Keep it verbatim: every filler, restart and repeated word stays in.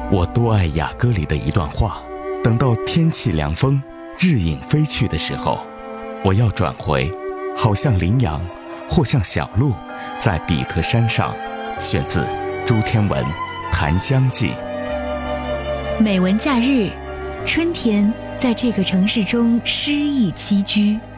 我多爱雅歌里的一段话，等到天气凉风，日影飞去的时候，我要转回，好像羚羊，或像小鹿，在比特山上。选自朱天文《檀香记》。 美文假日，春天在这个城市中诗意栖居。